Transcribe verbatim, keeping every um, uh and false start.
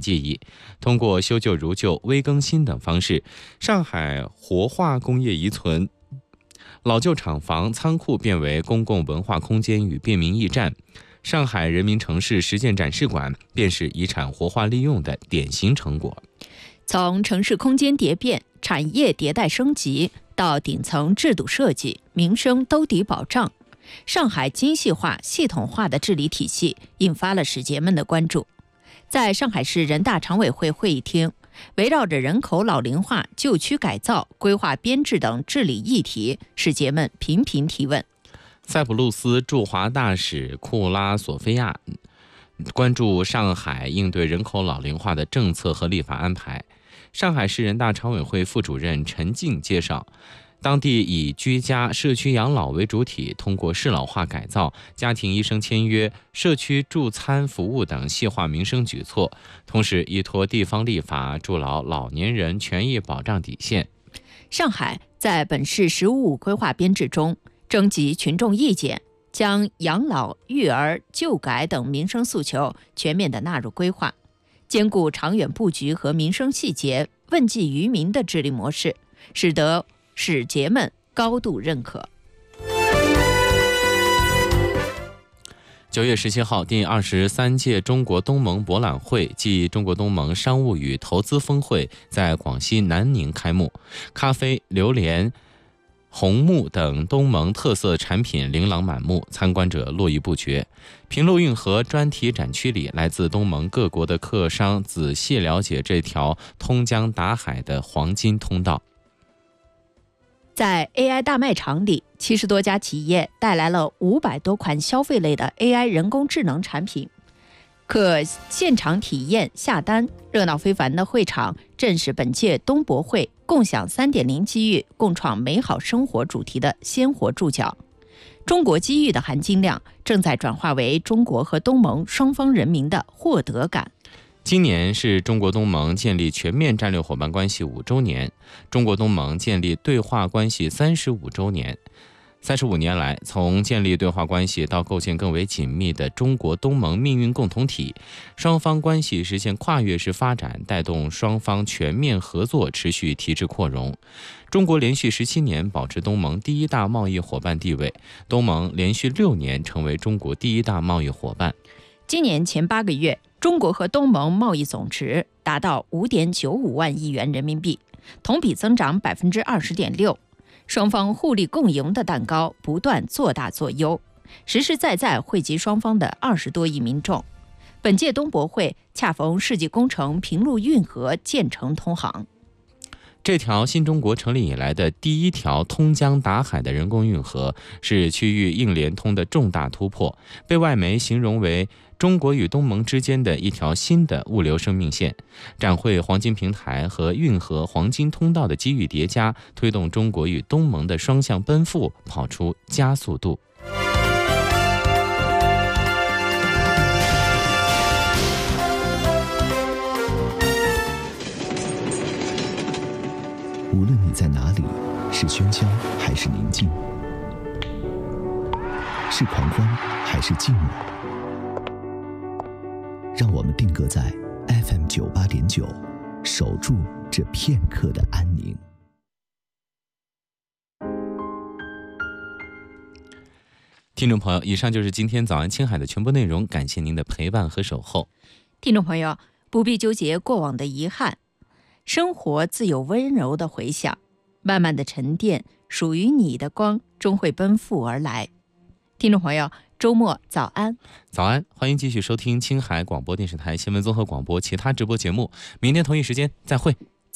记忆。通过修旧如旧、微更新等方式，上海活化工业遗存，老旧厂房、仓库变为公共文化空间与便民驿站。上海人民城市实践展示馆便是遗产活化利用的典型成果。 从城市空间蝶变、产业迭代升级到顶层制度设计、民生兜底保障，上海精细化、系统化的治理体系引发了使节们的关注。在上海市人大常委会会议厅，围绕着人口老龄化、旧区改造、规划编制等治理议题，使节们频频提问。 塞浦路斯驻华大使库拉索菲亚关注上海应对人口老龄化的政策和立法安排。上海市人大常委会副主任陈静介绍，当地以居家、社区养老为主体，通过适老化改造、家庭医生签约、社区助餐服务等细化民生举措，同时依托地方立法筑牢老年人权益保障底线。 上海在本市“十五五”规划编制中征集群众意见，将养老、育儿、旧改等民生诉求全面地纳入规划，兼顾长远布局和民生细节，问计于民的治理模式，使得使节们高度认可。 九月十七号，第二十三届中国东盟博览会暨中国东盟商务与投资峰会在广西南宁开幕，咖啡、榴莲、红木等东盟特色产品琳琅满目，参观者络绎不绝。平陆运河专题展区里，来自东盟各国的客商仔细了解这条通江达海的黄金通道。 在 A I 大卖场里，七十多家企业带来了五百多款消费类的 A I 人工智能产品，可现场体验下单。热闹非凡的会场正是本届东博会共享 三点零 机遇、共创美好生活主题的鲜活注脚。中国机遇的含金量正在转化为中国和东盟双方人民的获得感。 今年是中国东盟建立全面战略伙伴关系五周年，中国东盟建立对话关系三十五周年。三十五年来，从建立对话关系到构建更为紧密的中国东盟命运共同体，双方关系实现跨越式发展，带动双方全面合作持续提质扩容。中国连续十七年保持东盟第一大贸易伙伴地位，东盟连续六年成为中国第一大贸易伙伴。 今年前八个月，中国和东盟贸易总值达到 五点九五万亿元人民币，同比增长 百分之二十点六。双方互利共赢的蛋糕不断做大做优，实实在在惠及双方的二十多亿民众。本届东博会恰逢世纪工程平陆运河建成通航， 这条新中国成立以来的第一条通江达海的人工运河，是区域硬联通的重大突破，被外媒形容为中国与东盟之间的一条新的物流生命线。展会黄金平台和运河黄金通道的机遇叠加，推动中国与东盟的双向奔赴跑出加速度。 无论你在哪里，是喧嚣还是宁静，是狂欢还是静默，让我们定格在 F M 九八点九，守住这片刻的安宁。 听众朋友，以上就是今天早安青海的全部内容，感谢您的陪伴和守候。 听众朋友，不必纠结过往的遗憾，生活自有温柔的回响，慢慢的沉淀，属于你的光终会奔赴而来。听众朋友，周末早安。 早安，欢迎继续收听青海广播电视台新闻综合广播其他直播节目，明天同一时间再会。